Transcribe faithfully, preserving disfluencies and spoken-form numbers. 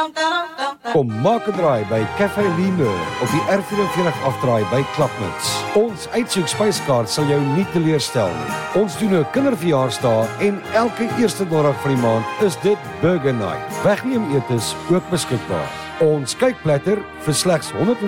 Kom maak 'n draai by Café Lemur op die R vyf afdraai by Klapmuts. Ons uitsoekspyskaart sal jou nie teleurstel nie. Ons doen 'n kinderverjaarsdag en elke eerste donderdag van die maand is dit Burger Night. Wegneem etes ook beskikbaar. Ons kykplatter vir slegs honderd